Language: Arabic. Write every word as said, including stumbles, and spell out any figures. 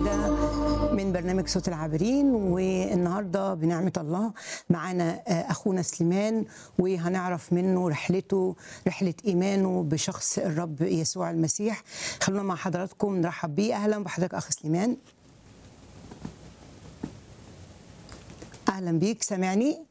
جديدة من برنامج صوت العابرين. والنهاردة بنعمة الله معانا أخونا سليمان، وهنعرف منه رحلته، رحلة إيمانه بشخص الرب يسوع المسيح. خلونا مع حضراتكم نرحب بيه. أهلا بحضرتك أخ سليمان. أهلا بيك، سامعني؟